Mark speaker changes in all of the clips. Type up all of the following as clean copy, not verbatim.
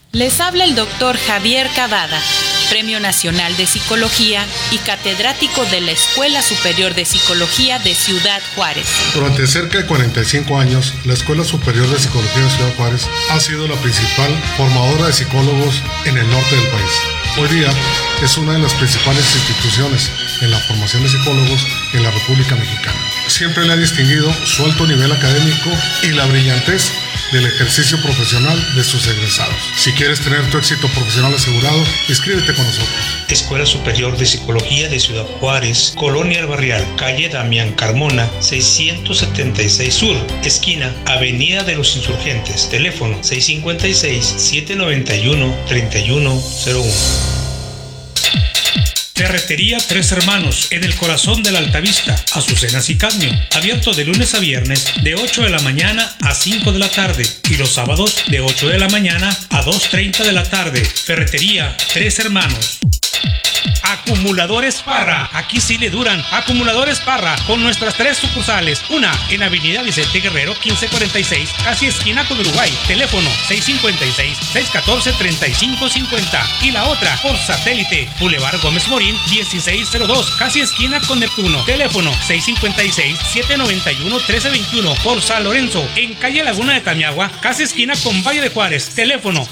Speaker 1: Les habla el doctor Javier Cavada, Premio Nacional de Psicología y catedrático de la Escuela Superior de Psicología de Ciudad Juárez.
Speaker 2: Durante cerca de 45 años, la Escuela Superior de Psicología de Ciudad Juárez ha sido la principal formadora de psicólogos en el norte del país. Hoy día es una de las principales instituciones en la formación de psicólogos en la República Mexicana. Siempre le ha distinguido su alto nivel académico y la brillantez del ejercicio profesional de sus egresados. Si quieres tener tu éxito profesional asegurado, inscríbete con nosotros.
Speaker 3: Escuela Superior de Psicología de Ciudad Juárez, Colonia El Barrial, calle Damián Carmona, 676 Sur, esquina Avenida de los Insurgentes, teléfono 656-791-3101. Ferretería Tres Hermanos, en el corazón de la Altavista, Azucenas y Cadmio, abierto de lunes a viernes de 8 de la mañana a 5 de la tarde y los sábados de 8 de la mañana a 2:30 de la tarde. Ferretería Tres Hermanos. Acumuladores Parra, aquí sí le duran. Acumuladores Parra, con nuestras 3 sucursales. Una en Avenida Vicente Guerrero 1546, casi esquina con Uruguay, teléfono 656-614-3550. Y la otra por satélite, Boulevard Gómez Morín 1602, casi esquina con Neptuno, teléfono 656-791-1321. Por San Lorenzo, en calle Laguna de Tamiagua, casi esquina con Valle de Juárez, teléfono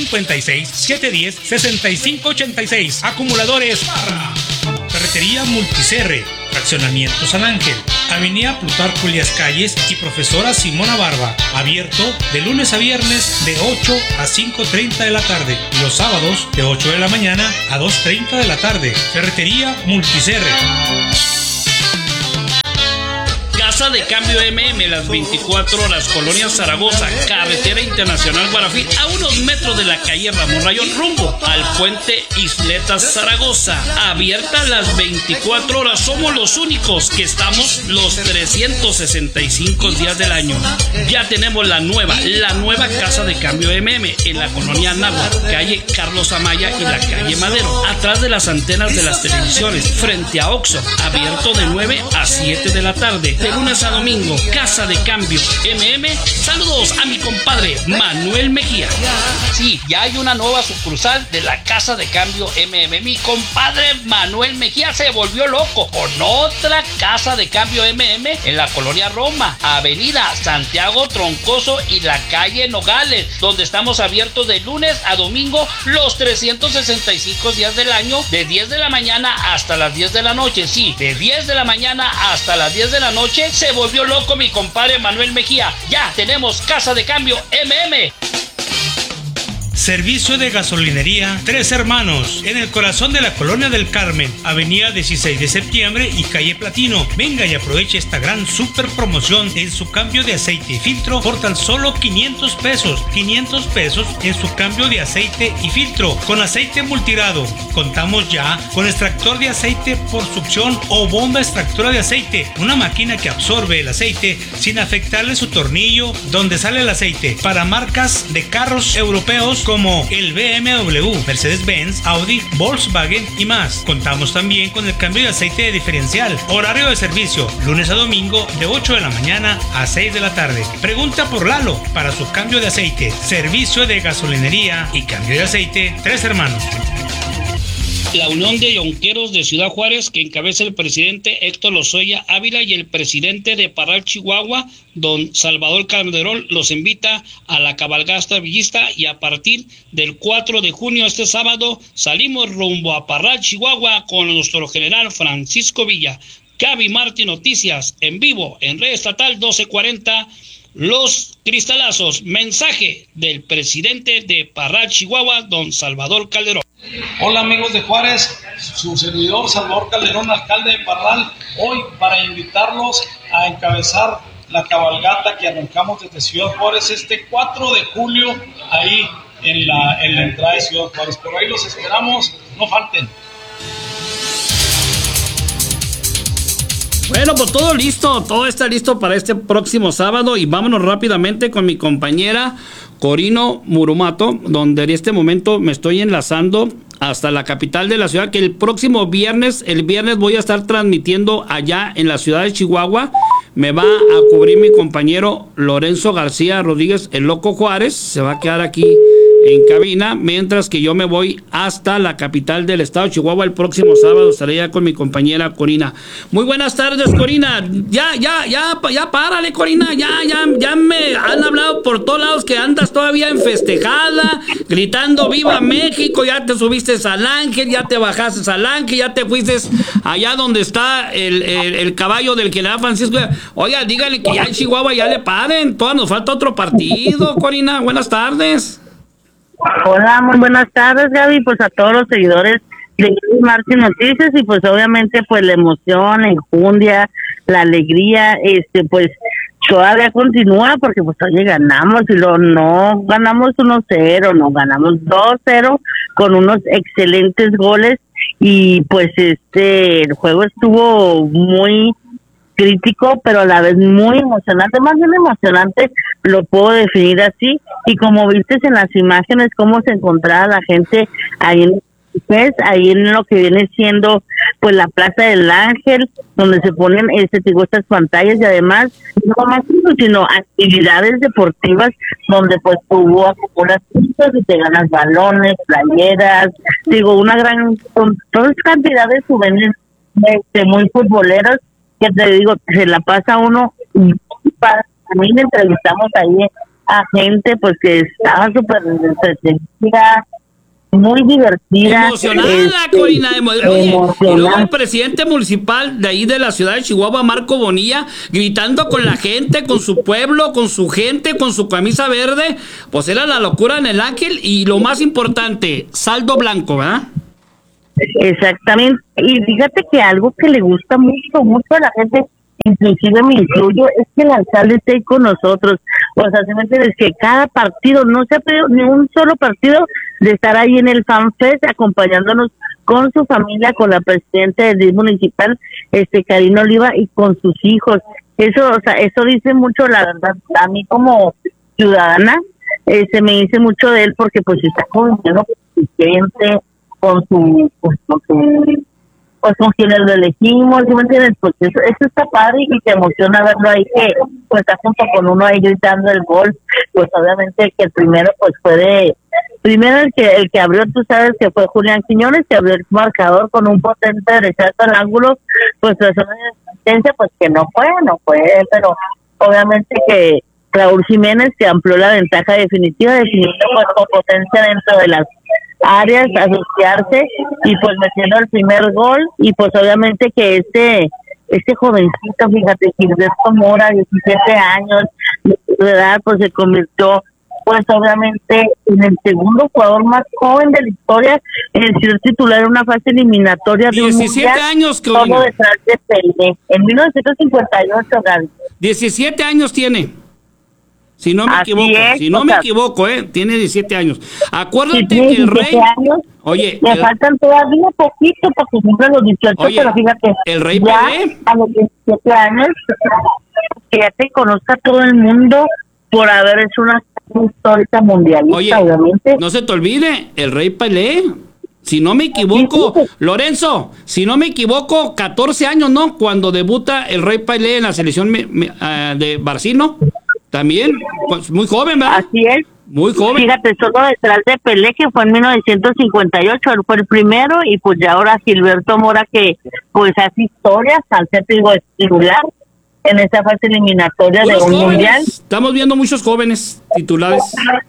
Speaker 3: 656-710-6586. Acumuladores Parra. Ferretería Multicerre, Fraccionamiento San Ángel, Avenida Plutarco Elías Calles y Profesora Simona Barba, abierto de lunes a viernes de 8 a 5:30 de la tarde y los sábados de 8 de la mañana a 2:30 de la tarde. Ferretería Multicerre.
Speaker 4: Casa de Cambio MM, las 24 horas, Colonia Zaragoza, Carretera Internacional Guarafil, a unos metros de la calle Ramón Rayón, rumbo al puente Isletas Zaragoza. Abierta las 24 horas, somos los únicos que estamos los 365 días del año. Ya tenemos la nueva Casa de Cambio MM en la colonia Anáhuac, calle Carlos Amaya y la calle Madero, atrás de las antenas de las televisiones, frente a Oxxo, abierto de 9 a 7 de la tarde. De lunes a domingo, Casa de Cambio MM. Saludos a mi compadre Manuel Mejía. Sí, ya hay una nueva sucursal de la Casa de Cambio MM. Mi compadre Manuel Mejía se volvió loco con otra Casa de Cambio MM en la colonia Roma, Avenida Santiago Troncoso y la calle Nogales, donde estamos abiertos de lunes a domingo los 365 días del año, de 10 de la mañana hasta las 10 de la noche. Sí, de 10 de la mañana hasta las 10 de la noche. Se volvió loco mi compadre Manuel Mejía. Ya tenemos Casa de Cambio MM.
Speaker 3: Servicio de gasolinería Tres Hermanos, en el corazón de la Colonia del Carmen, Avenida 16 de Septiembre y calle Platino. Venga y aproveche esta gran super promoción en su cambio de aceite y filtro por tan solo 500 pesos. 500 pesos en su cambio de aceite y filtro con aceite multirado. Contamos ya con extractor de aceite por succión o bomba extractora de aceite, una máquina que absorbe el aceite sin afectarle su tornillo donde sale el aceite, para marcas de carros europeos como el BMW, Mercedes-Benz, Audi, Volkswagen y más. Contamos también con el cambio de aceite de diferencial. Horario de servicio, lunes a domingo de 8 de la mañana a 6 de la tarde. Pregunta por Lalo para su cambio de aceite. Servicio de gasolinería y cambio de aceite Tres Hermanos.
Speaker 4: La Unión de Yonqueros de Ciudad Juárez, que encabeza el presidente Héctor Lozoya Ávila, y el presidente de Parral, Chihuahua, don Salvador Calderón, los invita a la cabalgata villista, y a partir del 4 de junio, este sábado, salimos rumbo a Parral, Chihuahua, con nuestro general Francisco Villa. Gaby Martín Noticias, en vivo, en Red Estatal 1240, Los Cristalazos. Mensaje del presidente de Parral, Chihuahua, don Salvador Calderón.
Speaker 5: Hola amigos de Juárez, su servidor Salvador Calderón, alcalde de Parral, hoy para invitarlos a encabezar la cabalgata que arrancamos desde Ciudad Juárez este 4 de julio, ahí en la entrada de Ciudad Juárez. Por ahí los esperamos, no falten.
Speaker 4: Bueno, pues todo listo, todo está listo para este próximo sábado, y vámonos rápidamente con mi compañera Corino Murumato, donde en este momento me estoy enlazando hasta la capital de la ciudad, que el próximo viernes, voy a estar transmitiendo allá en la ciudad de Chihuahua. Me va a cubrir mi compañero Lorenzo García Rodríguez, el Loco Juárez. Se va a quedar aquí
Speaker 6: en cabina, mientras que yo me voy hasta la capital del estado, Chihuahua. El próximo sábado estaré ya con mi compañera Corina. Muy buenas tardes, Corina. Ya párale, Corina. Ya me han hablado por todos lados que andas todavía en festejada, gritando ¡Viva México! Ya te subiste al Ángel, ya te bajaste al Ángel, ya te fuiste allá donde está el caballo del general Francisco. Oiga, díganle que ya en Chihuahua ya le paren. Todavía nos falta otro partido, Corina. Buenas tardes.
Speaker 7: Hola, muy buenas tardes, Gaby. Pues a todos los seguidores de Martín Noticias, y pues obviamente pues la emoción, la enjundia, la alegría, pues todavía continúa, porque pues oye, ganamos, y no ganamos 1-0, no ganamos 2-0 con unos excelentes goles, y pues el juego estuvo muy crítico, pero a la vez muy emocionante, más bien emocionante, lo puedo definir así. Y como viste en las imágenes, cómo se encontraba la gente ahí en lo que viene siendo pues la Plaza del Ángel, donde se ponen estas pantallas, y además no más eso, sino actividades deportivas donde pues hubo acumulaciones y te ganas balones, playeras, una gran, con todas cantidades de souvenirs muy futboleros, que te digo, se la pasa uno. También entrevistamos ahí a gente pues que estaba súper entretenida, muy divertida,
Speaker 6: emocionada, Corina. Oye, y luego el presidente municipal de ahí de la ciudad de Chihuahua, Marco Bonilla, gritando con la gente, con su pueblo, con su gente, con su camisa verde. Pues era la locura en el Ángel, y lo más importante, saldo blanco, ¿verdad?
Speaker 7: Exactamente. Y fíjate que algo que le gusta mucho a la gente, inclusive me incluyo, es que el alcalde esté con nosotros. O sea, se me entiende, que cada partido, no se ha perdido ni un solo partido de estar ahí en el FanFest, acompañándonos con su familia, con la presidenta del DIF municipal, Karina Oliva, y con sus hijos. Eso, o sea, eso dice mucho, la verdad, a mí como ciudadana, me dice mucho de él, porque pues está conviviendo con su gente, con quienes lo elegimos, ¿sí me entiendes? Pues eso está padre, y te emociona verlo ahí, que pues está junto con uno ahí gritando el gol. Pues obviamente que el primero pues el que abrió, tú sabes que fue Julián Quiñones, que abrió el marcador con un potente derechazo al ángulo, pues razón de asistencia, pues que no fue, pero obviamente que Raúl Jiménez, que amplió la ventaja definitiva pues con potencia dentro de las áreas, asociarse, y pues metiendo el primer gol. Y pues obviamente que este jovencito, fíjate, Gilberto Mora, 17 años de edad, pues se convirtió pues obviamente en el segundo jugador más joven de la historia en ser titular en una fase eliminatoria de un mundial.
Speaker 6: 17 años,
Speaker 7: todo detrás de Pelé, en 1958, Gaby.
Speaker 6: 17 años tiene. Si no me equivoco, tiene 17 años. Acuérdate que el Rey...
Speaker 7: Años,
Speaker 6: oye,
Speaker 7: le faltan todavía poquito para que cumpla los 18, pero fíjate,
Speaker 6: el Rey
Speaker 7: ya
Speaker 6: Pelé,
Speaker 7: a los 17 años, que ya te conozca todo el mundo por haber hecho una histórica mundialista.
Speaker 6: Oye,
Speaker 7: obviamente.
Speaker 6: No se te olvide, el Rey Pelé, si no me equivoco, Lorenzo, si no me equivoco, 14 años, ¿no? Cuando debuta el Rey Pelé en la selección de Barcino. También, pues muy joven, ¿verdad?
Speaker 7: Así es.
Speaker 6: Muy joven.
Speaker 7: Fíjate, solo detrás de Pelé, que fue en 1958, él fue el primero, y pues ya ahora Gilberto Mora, que pues hace historias al ser titular en esa fase eliminatoria de un mundial.
Speaker 6: Estamos viendo muchos jóvenes titulares.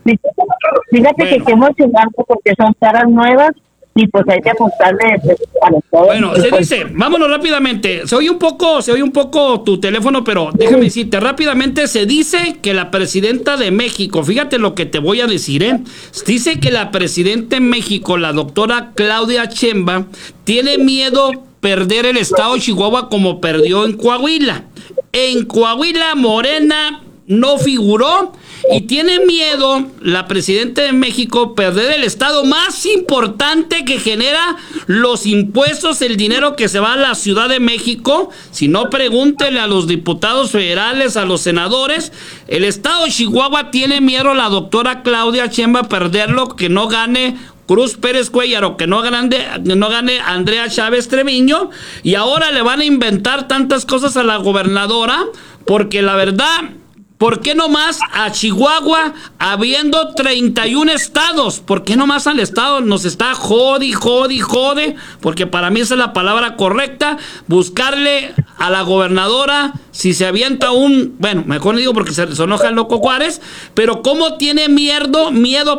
Speaker 7: Fíjate que qué emocionante, porque son caras nuevas, y pues hay que apostarle a los jóvenes.
Speaker 6: Bueno, se dice, vámonos rápidamente. Se oye un poco tu teléfono, pero déjame decirte rápidamente, se dice que la presidenta de México, fíjate lo que te voy a decir, dice que la presidenta de México, la doctora Claudia Sheinbaum, tiene miedo perder el estado de Chihuahua como perdió en Coahuila. En Coahuila, Morena no figuró, y tiene miedo la presidenta de México perder el estado más importante que genera los impuestos, el dinero que se va a la Ciudad de México. Si no, pregúntele a los diputados federales, a los senadores. El estado de Chihuahua tiene miedo la doctora Claudia Sheinbaum perderlo, que no gane Cruz Pérez Cuellar o que no gane Andrea Chávez Treviño, y ahora le van a inventar tantas cosas a la gobernadora, porque la verdad, ¿Por qué nomás a Chihuahua, habiendo 31 estados? ¿Por qué nomás al estado nos está jode? Porque para mí esa es la palabra correcta. Buscarle a la gobernadora, si se avienta bueno, mejor no digo porque se enoja el loco Juárez, pero cómo tiene miedo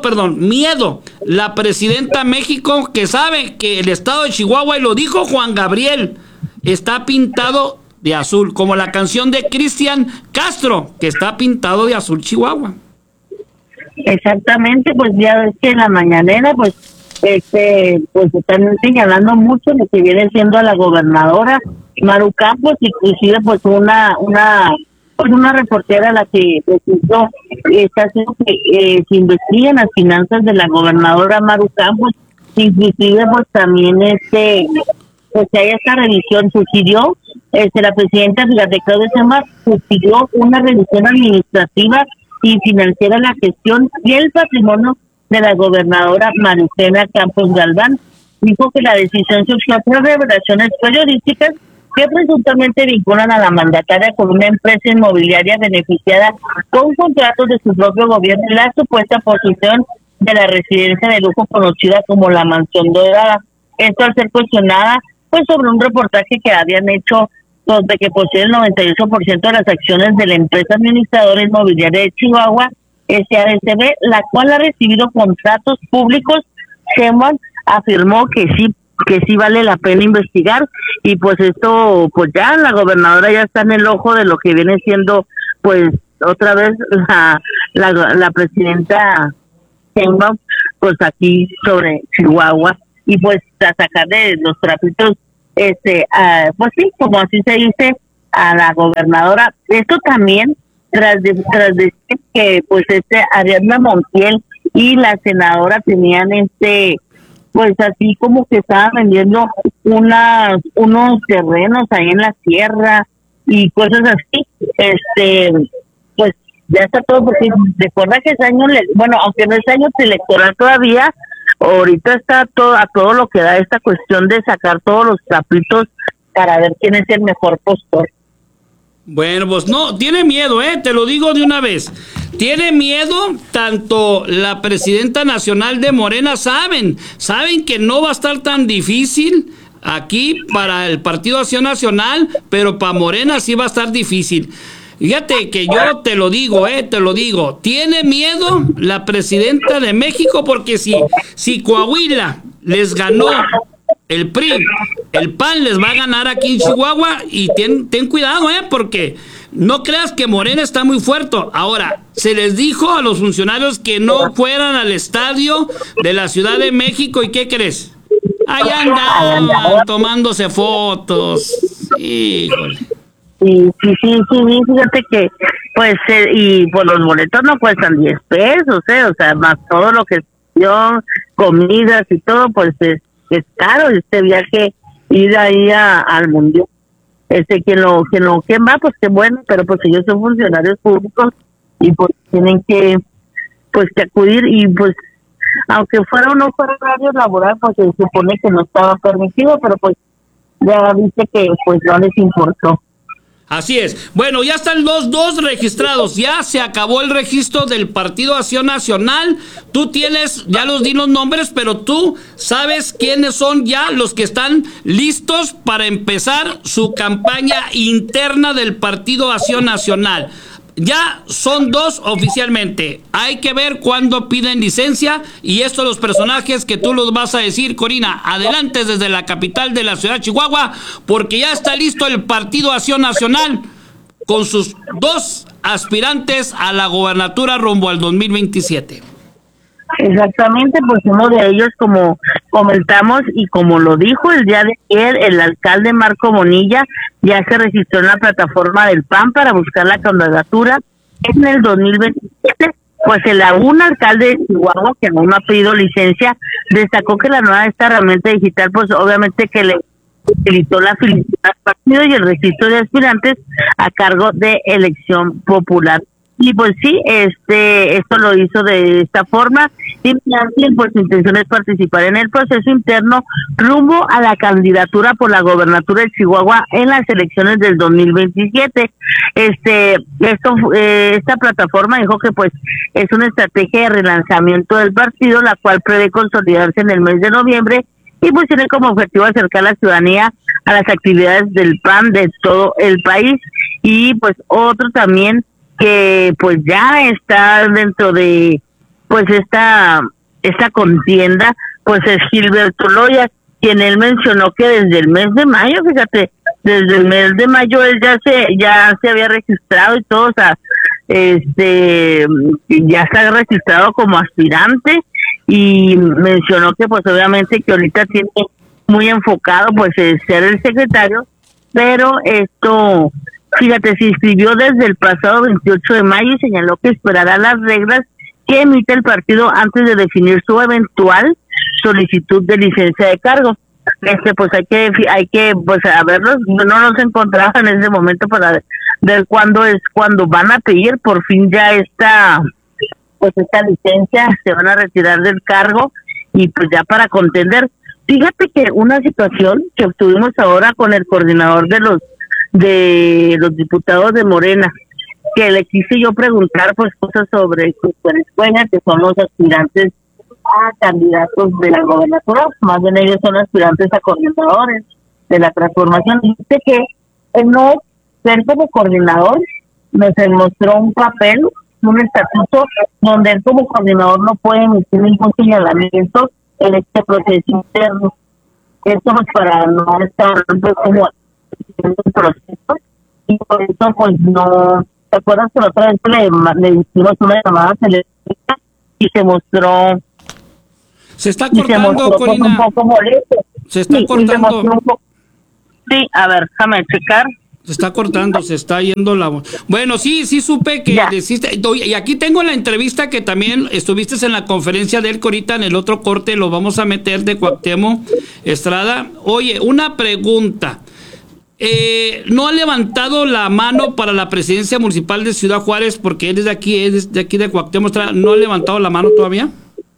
Speaker 6: la presidenta México, que sabe que el estado de Chihuahua, y lo dijo Juan Gabriel, está pintado de azul, como la canción de Cristian Castro, que está pintado de azul Chihuahua.
Speaker 7: Exactamente, pues ya ves que en la mañanera, pues están señalando mucho lo que viene siendo a la gobernadora Maru Campos, inclusive pues una reportera a la que está haciendo que se investiguen las finanzas de la gobernadora Maru Campos, inclusive pues también pues que haya esta revisión. Sugirió la presidenta, fíjate, Claudia Sheinbaum sugirió una revisión administrativa y financiera en la gestión y el patrimonio de la gobernadora Marucena Campos Galván. Dijo que la decisión surgió por revelaciones periodísticas que presuntamente vinculan a la mandataria con una empresa inmobiliaria beneficiada con contratos de su propio gobierno y la supuesta posesión de la residencia de lujo conocida como la Mansión Dorada. Esto al ser cuestionada pues sobre un reportaje que habían hecho de que posee el 98% de las acciones de la empresa administradora inmobiliaria de Chihuahua, SADCB, la cual ha recibido contratos públicos. Sheinbaum afirmó que sí vale la pena investigar, y pues esto, pues ya la gobernadora ya está en el ojo de lo que viene siendo pues otra vez la presidenta Sheinbaum, pues aquí sobre Chihuahua, y pues a sacar de los trapitos, pues sí, como así se dice, a la gobernadora. Esto también tras decir que pues Ariadna Montiel y la senadora tenían pues así como que estaban vendiendo unos terrenos ahí en la sierra y cosas así. Pues ya está todo, porque recuerda que ese año, aunque no es año electoral todavía, ahorita está a todo lo que da esta cuestión de sacar todos los trapitos para ver quién es el mejor postor.
Speaker 6: Bueno, pues no, tiene miedo, te lo digo de una vez. Tiene miedo, tanto la presidenta nacional de Morena, saben que no va a estar tan difícil aquí para el Partido Acción Nacional, pero para Morena sí va a estar difícil. Fíjate que yo te lo digo, tiene miedo la presidenta de México, porque si Coahuila les ganó el PRI, el PAN les va a ganar aquí en Chihuahua, y ten cuidado, porque no creas que Morena está muy fuerte. Ahora, se les dijo a los funcionarios que no fueran al estadio de la Ciudad de México, ¿y qué crees? Ahí andan tomándose fotos. Híjole.
Speaker 7: Sí, fíjate que pues y pues los boletos no cuestan 10 pesos, o sea, más todo lo que yo, comidas y todo, pues es caro este viaje, ir ahí al mundial. Quien va, pues qué bueno, pero pues ellos son funcionarios públicos y pues tienen que acudir, y pues aunque fuera o no fuera horario laboral, pues se supone que no estaba permitido, pero pues ya dice que pues no les importó.
Speaker 6: Así es. Bueno, ya están los dos registrados. Ya se acabó el registro del Partido Acción Nacional. Tú tienes, ya los di los nombres, pero tú sabes quiénes son ya los que están listos para empezar su campaña interna del Partido Acción Nacional. Ya son dos oficialmente. Hay que ver cuándo piden licencia, y estos los personajes que tú los vas a decir, Corina. Adelante desde la capital de la ciudad de Chihuahua, porque ya está listo el Partido Acción Nacional con sus dos aspirantes a la gobernatura rumbo al 2027.
Speaker 7: Exactamente, pues uno de ellos, como comentamos y como lo dijo el día de ayer el alcalde Marco Bonilla, ya se registró en la plataforma del PAN para buscar la candidatura en el 2027. Pues el aún alcalde de Chihuahua, que aún no ha pedido licencia, destacó que la nueva herramienta digital, pues obviamente que le facilitó la afiliación al partido y el registro de aspirantes a cargo de elección popular. Y pues sí, esto lo hizo de esta forma. Y Martín, pues su intención es participar en el proceso interno rumbo a la candidatura por la gobernatura de Chihuahua en las elecciones del 2027. Esta plataforma dijo que pues es una estrategia de relanzamiento del partido, la cual prevé consolidarse en el mes de noviembre y pues tiene como objetivo acercar a la ciudadanía a las actividades del PAN de todo el país. Y pues otro también que pues ya está dentro de pues esta contienda, pues es Gilberto Loya, quien él mencionó que desde el mes de mayo, fíjate, desde el mes de mayo él ya se había registrado y todo, o sea, ya está registrado como aspirante, y mencionó que pues obviamente que ahorita tiene muy enfocado pues ser el secretario, pero esto, fíjate, se inscribió desde el pasado 28 de mayo y señaló que esperará las reglas que emite el partido antes de definir su eventual solicitud de licencia de cargo. Pues hay que pues a verlos, no nos encontraba en ese momento para ver cuándo van a pedir por fin ya esta licencia, se van a retirar del cargo y pues ya para contender. Fíjate que una situación que obtuvimos ahora con el coordinador de los diputados de Morena, que le quise yo preguntar pues cosas sobre sus escuelas, que son los aspirantes a candidatos de la gobernatura, más bien ellos son aspirantes a coordinadores de la transformación. Dice que no ser como coordinador nos mostró un papel, un estatuto donde él como coordinador no puede emitir ningún señalamiento en este proceso interno. Esto pues para no estar pues, como en un proceso, y por eso pues no. ¿Te acuerdas que la otra vez le hicimos una llamada telefónica y se mostró?
Speaker 6: Se está cortando, Corina.
Speaker 7: Un poco molesto.
Speaker 6: Se está cortando.
Speaker 7: Sí, a ver, déjame checar.
Speaker 6: Se está cortando, se está yendo la voz. Bueno, sí supe que deciste. Y aquí tengo la entrevista que también estuviste en la conferencia de él, Corita, en el otro corte lo vamos a meter de Cuauhtémoc Estrada. Oye, una pregunta. ¿No ha levantado la mano para la presidencia municipal de Ciudad Juárez porque él es de aquí de Cuauhtémoc Estrada? ¿No ha levantado la mano todavía?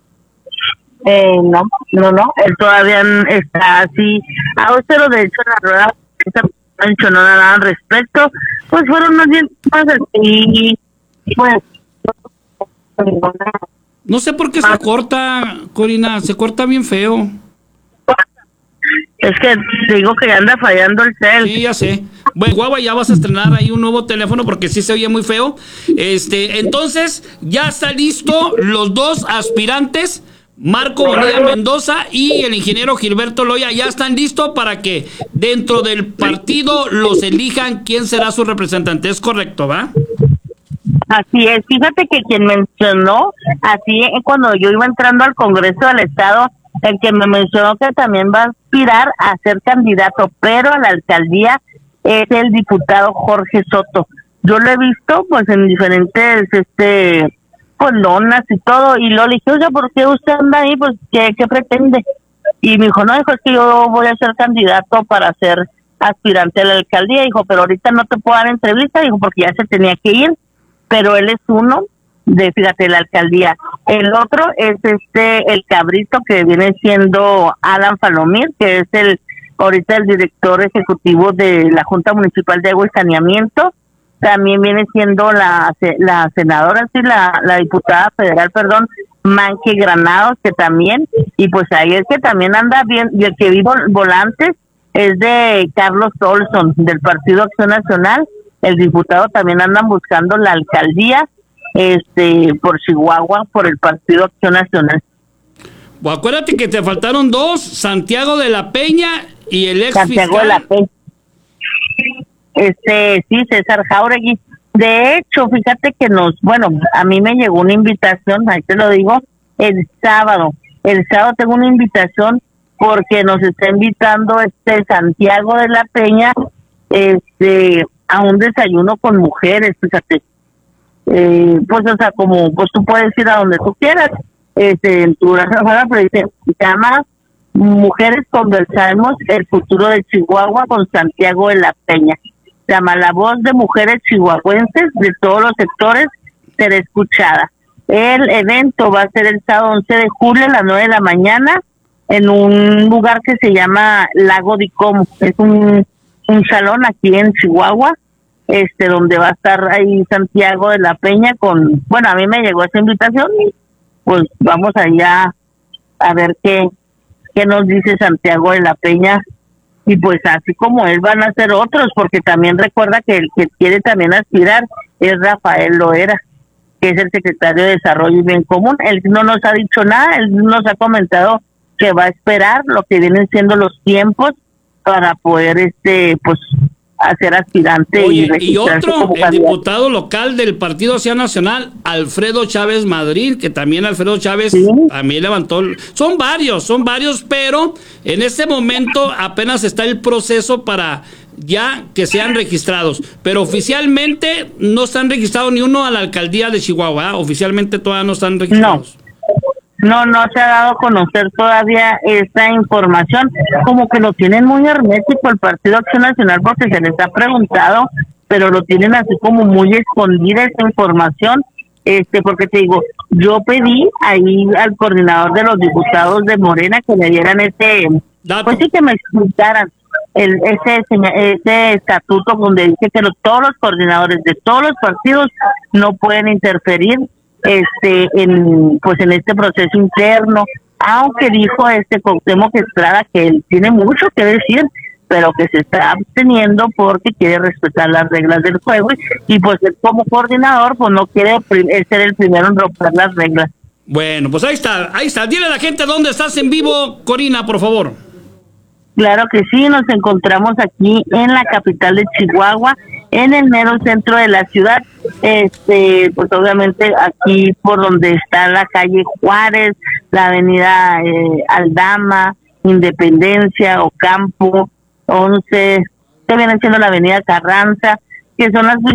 Speaker 7: No, él todavía está así. Pero de hecho en la rueda no mencionó nada al respecto. Pues fueron más bien cosas y pues
Speaker 6: no sé por qué se corta, Corina, se corta bien feo.
Speaker 7: Es que te digo que anda fallando el cel.
Speaker 6: Sí, ya sé. Bueno, Guagua, ya vas a estrenar ahí un nuevo teléfono porque sí se oye muy feo. Entonces, ya está listo los dos aspirantes, Marco Bonilla Mendoza y el ingeniero Gilberto Loya, ya están listos para que dentro del partido los elijan quién será su representante. ¿Es correcto, va?
Speaker 7: Así es. Fíjate que quien mencionó, así cuando yo iba entrando al Congreso del Estado, el que me mencionó que también va a aspirar a ser candidato, pero a la alcaldía, es el diputado Jorge Soto. Yo lo he visto pues en diferentes pues lonas y todo, y lo dije, oiga, ¿por qué usted anda ahí? Pues ¿qué pretende? Y me dijo, no, es que yo voy a ser candidato para ser aspirante a la alcaldía. Dijo, pero ahorita no te puedo dar entrevista, dijo, porque ya se tenía que ir, pero él es uno de, fíjate, la alcaldía. El otro es el cabrito que viene siendo Alan Falomir, que es ahorita el director ejecutivo de la Junta Municipal de Agua y Saneamiento. También viene siendo la senadora, sí, la diputada federal, Manque Granados, que también, y pues ahí es que también anda bien, y el que vi volantes es de Carlos Olson, del Partido Acción Nacional. El diputado también andan buscando la alcaldía por Chihuahua, por el Partido Acción Nacional.
Speaker 6: Bueno, acuérdate que te faltaron dos, Santiago de la Peña y el ex
Speaker 7: Santiago
Speaker 6: fiscal.
Speaker 7: de la Peña. Sí, César Jauregui. De hecho, fíjate que a mí me llegó una invitación, ahí te lo digo, el sábado tengo una invitación porque nos está invitando Santiago de la Peña a un desayuno con mujeres, fíjate. Pues o sea, como pues tú puedes ir a donde tú quieras, en tu pero dice, se llama Mujeres Conversamos el Futuro de Chihuahua con Santiago de la Peña. Se llama La Voz de Mujeres Chihuahuenses de todos los sectores será escuchada. El evento va a ser el sábado 11 de julio a las 9 de la mañana en un lugar que se llama Lago de Como. Es un salón aquí en Chihuahua, donde va a estar ahí Santiago de la Peña bueno, a mí me llegó esa invitación y pues vamos allá a ver qué nos dice Santiago de la Peña, y pues así como él van a ser otros, porque también recuerda que el que quiere también aspirar es Rafael Loera, que es el secretario de Desarrollo y Bien Común. Él no nos ha dicho nada, él nos ha comentado que va a esperar lo que vienen siendo los tiempos para poder pues hacer aspirante.
Speaker 6: Oye, y otro, el diputado local del Partido Acción Nacional, Alfredo Chávez Madrid, que también Alfredo Chávez también levantó. Son varios, pero en este momento apenas está el proceso para ya que sean registrados, pero oficialmente no están registrados ni uno a la alcaldía de Chihuahua, oficialmente todavía no están registrados.
Speaker 7: No se ha dado a conocer todavía esta información, como que lo tienen muy hermético el Partido Acción Nacional, porque se les ha preguntado, pero lo tienen así como muy escondida esta información, porque te digo, yo pedí ahí al coordinador de los diputados de Morena que me dieran pues sí, que me explicaran ese estatuto donde dice que todos los coordinadores de todos los partidos no pueden interferir en este proceso interno, aunque dijo Cuauhtémoc Estrada que él tiene mucho que decir, pero que se está absteniendo porque quiere respetar las reglas del juego, y pues él como coordinador pues no quiere ser el primero en romper las reglas.
Speaker 6: Bueno, pues ahí está, dile a la gente dónde estás en vivo, Corina, por favor.
Speaker 7: Claro que sí, nos encontramos aquí en la capital de Chihuahua, en el mero centro de la ciudad, pues obviamente aquí por donde está la calle Juárez, la avenida Aldama, Independencia, Ocampo, 11, que viene siendo la avenida Carranza, que son las